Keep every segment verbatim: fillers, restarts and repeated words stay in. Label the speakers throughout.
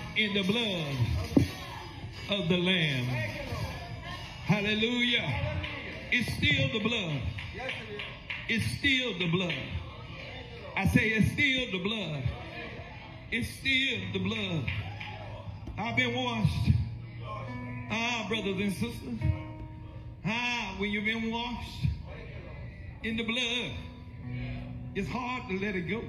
Speaker 1: in the blood of the Lamb. Hallelujah. It's still the blood. It's still the blood. I say it's still the blood. It's still the blood. I've been washed. Ah, brothers and sisters. Ah, when you've been washed in the blood, it's hard to let it go.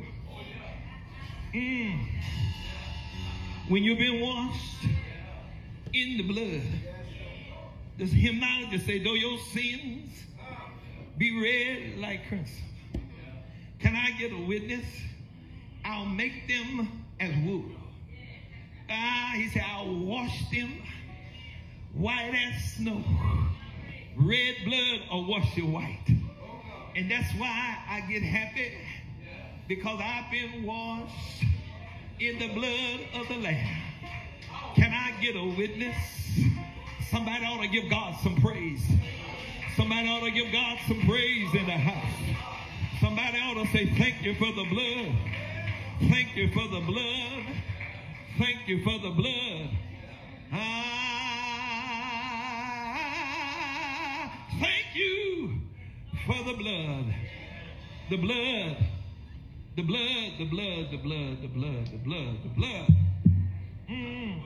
Speaker 1: Mm. When you've been washed in the blood, the hymnologist say, though your sins be red like crimson, can I get a witness? I'll make them as wool. Ah, he said, I'll wash them white as snow. Red blood will wash you white. And that's why I get happy, because I've been washed in the blood of the Lamb. Can I get a witness? Somebody ought to give God some praise. Somebody ought to give God some praise in the house. Somebody ought to say, thank you for the blood. Thank you for the blood. Thank you for the blood. Ah, thank you for the blood. The blood. The blood, the blood, the blood, the blood, the blood, the blood. Mm.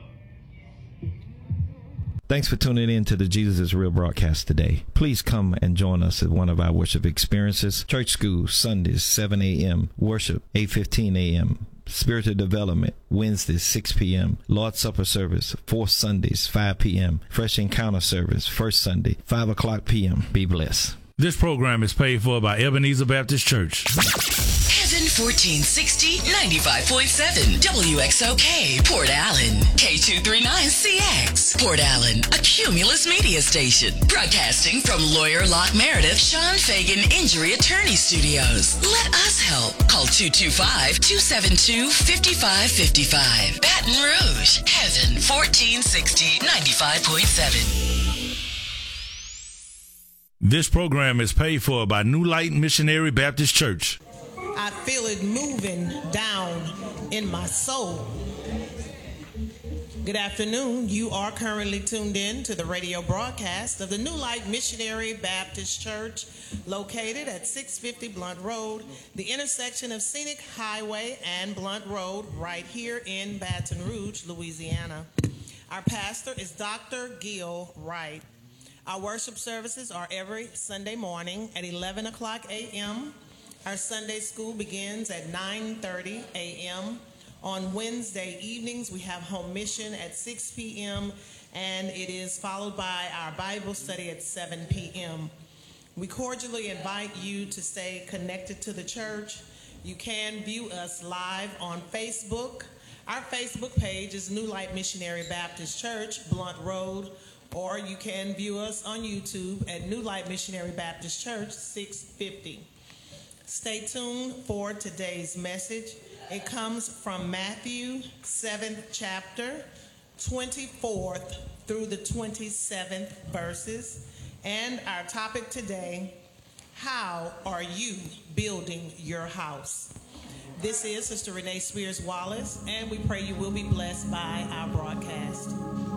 Speaker 2: Thanks for tuning in to the Jesus is Real broadcast today. Please come and join us at one of our worship experiences. Church School, Sundays, seven a.m. Worship, eight fifteen a.m. Spiritual Development, Wednesdays, six p.m. Lord's Supper Service, fourth Sundays, five p.m. Fresh Encounter Service, first Sunday, five o'clock p.m. Be blessed.
Speaker 3: This program is paid for by Ebenezer Baptist Church.
Speaker 4: Heaven fourteen sixty, ninety-five point seven, W X O K, Port Allen, K two thirty-nine C X, Port Allen, a Cumulus media station, broadcasting from Lawyer Locke Meredith, Sean Fagan Injury Attorney Studios. Let us help. Call two two five, two seven two, five five five five. Baton Rouge, Heaven fourteen sixty, ninety-five point seven.
Speaker 3: This program is paid for by New Light Missionary Baptist Church.
Speaker 5: I feel it moving down in my soul. Good afternoon. You are currently tuned in to the radio broadcast of the New Light Missionary Baptist Church, located at six fifty Blunt Road, the intersection of Scenic Highway and Blunt Road, right here in Baton Rouge, Louisiana. Our pastor is Doctor Gil Wright. Our worship services are every Sunday morning at eleven o'clock a.m. Our Sunday school begins at nine thirty a.m. On Wednesday evenings, we have home mission at six p.m. and it is followed by our Bible study at seven p.m. We cordially invite you to stay connected to the church. You can view us live on Facebook. Our Facebook page is New Light Missionary Baptist Church, Blunt Road, or you can view us on YouTube at New Light Missionary Baptist Church, six fifty. Stay tuned for today's message. It comes from Matthew, seventh chapter, twenty-fourth through the twenty-seventh verses. And our topic today, how are you building your house? This is Sister Renee Spears Wallace, and we pray you will be blessed by our broadcast.